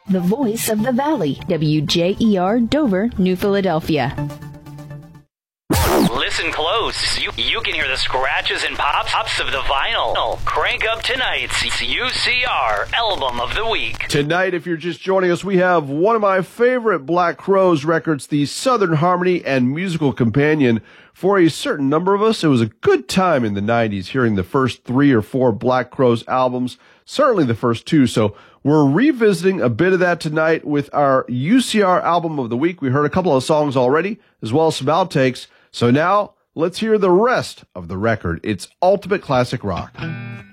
the voice of the Valley, WJER Dover, New Philadelphia. Listen close. You can hear the scratches and pops of the vinyl. Crank up tonight's UCR Album of the Week. Tonight, if you're just joining us, we have one of my favorite Black Crowes records, the Southern Harmony and Musical Companion. For a certain number of us, it was a good time in the 90s hearing the first 3 or 4 Black Crowes albums, certainly the first 2. So we're revisiting a bit of that tonight with our UCR Album of the Week. We heard a couple of songs already, as well as some outtakes. So now, let's hear the rest of the record. It's ultimate classic rock.